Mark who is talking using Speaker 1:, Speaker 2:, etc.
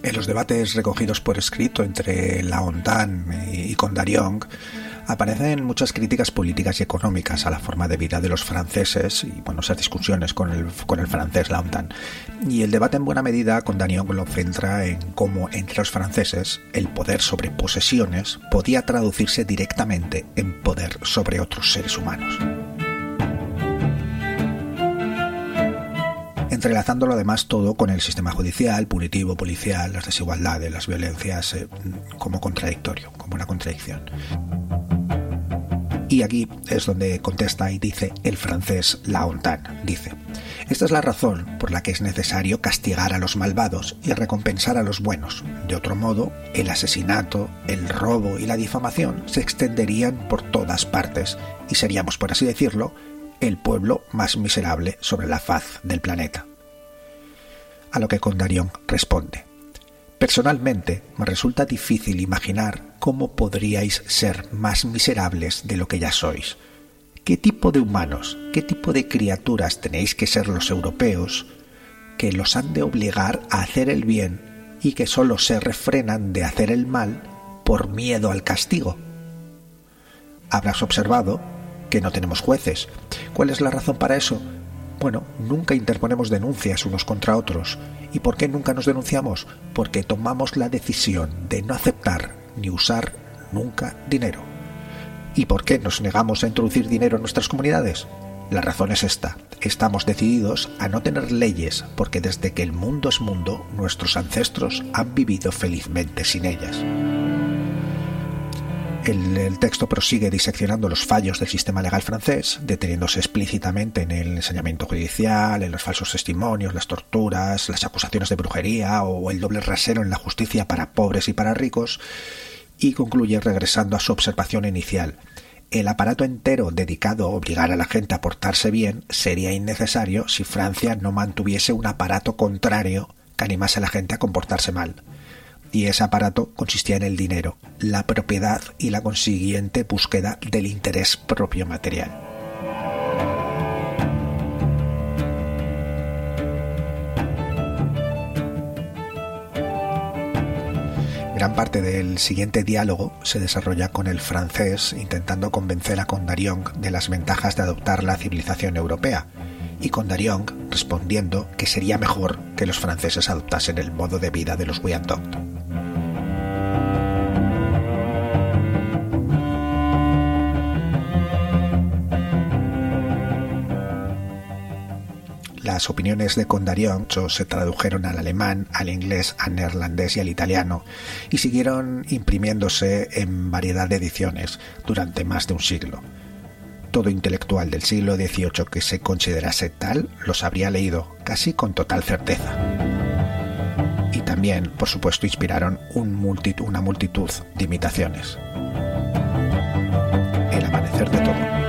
Speaker 1: En los debates recogidos por escrito entre La Hontan y Condarion aparecen muchas críticas políticas y económicas a la forma de vida de los franceses y esas discusiones con el francés La Hontan. Y el debate en buena medida Condarion lo centra en cómo entre los franceses el poder sobre posesiones podía traducirse directamente en poder sobre otros seres humanos. Entrelazándolo además todo con el sistema judicial, punitivo, policial, las desigualdades, las violencias, como contradictorio, como una contradicción. Y aquí es donde contesta y dice el francés La Hontan. Dice: esta es la razón por la que es necesario castigar a los malvados y recompensar a los buenos. De otro modo, el asesinato, el robo y la difamación se extenderían por todas partes y seríamos, por así decirlo, el pueblo más miserable sobre la faz del planeta. A lo que Condarion responde: personalmente me resulta difícil imaginar cómo podríais ser más miserables de lo que ya sois. ¿Qué tipo de humanos, qué tipo de criaturas tenéis que ser los europeos que los han de obligar a hacer el bien y que solo se refrenan de hacer el mal por miedo al castigo? Habrás observado que no tenemos jueces. ¿Cuál es la razón para eso? Bueno, nunca interponemos denuncias unos contra otros. ¿Y por qué nunca nos denunciamos? Porque tomamos la decisión de no aceptar ni usar nunca dinero. ¿Y por qué nos negamos a introducir dinero en nuestras comunidades? La razón es esta: estamos decididos a no tener leyes porque desde que el mundo es mundo, nuestros ancestros han vivido felizmente sin ellas. El texto prosigue diseccionando los fallos del sistema legal francés, deteniéndose explícitamente en el ensañamiento judicial, en los falsos testimonios, las torturas, las acusaciones de brujería o el doble rasero en la justicia para pobres y para ricos, y concluye regresando a su observación inicial. El aparato entero dedicado a obligar a la gente a portarse bien sería innecesario si Francia no mantuviese un aparato contrario que animase a la gente a comportarse mal. Y ese aparato consistía en el dinero, la propiedad y la consiguiente búsqueda del interés propio material. Gran parte del siguiente diálogo se desarrolla con el francés intentando convencer a Condarion de las ventajas de adoptar la civilización europea, y Condarion respondiendo que sería mejor que los franceses adoptasen el modo de vida de los Wyandot. Las opiniones de Condarion se tradujeron al alemán, al inglés, al neerlandés y al italiano, y siguieron imprimiéndose en variedad de ediciones durante más de un siglo. Todo intelectual del siglo XVIII que se considerase tal los habría leído casi con total certeza. Y también, por supuesto, inspiraron una multitud de imitaciones. El amanecer de todo.